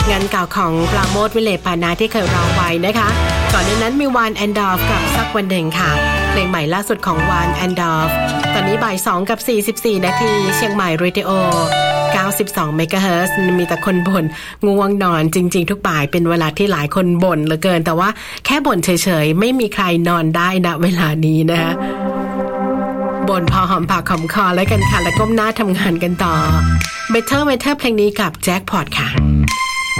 งานเก่าของปราโมท วิเลปานาที่เคยร้องไว้นะคะก่อนหน้านั้นมีวานแอนดอร์ฟกับสักวันหนึ่งค่ะเพลงใหม่ล่าสุดของวานแอนดอร์ฟตอนนี้บ่าย 2:44 นาทีเชียงใหม่เรดิโอ92 เมกะเฮิรตซ์มีแต่คนบ่นง่วงนอนจริงๆทุกบ่ายเป็นเวลาที่หลายคนบ่นเหลือเกินแต่ว่าแค่บ่นเฉยๆไม่มีใครนอนได้ณเวลานี้นะคะบ่นพอหอมปากหอมคอแล้วกันค่ะแล้วก้มหน้าทำงานกันต่อ Better เพลงนี้กับแจ็คพอตค่ะ